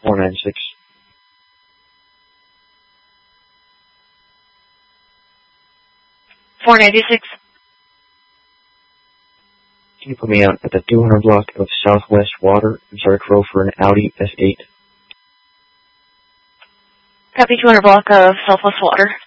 496. Can you put me out at the 200 block of Southwest Water in Sark Row for an Audi S8? Copy 200 block of Southwest Water.